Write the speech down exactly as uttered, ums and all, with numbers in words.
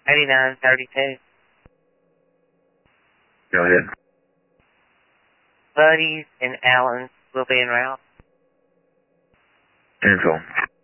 eighty-nine thirty-two. Go ahead. Buddy's and Allen's will be en route. Info.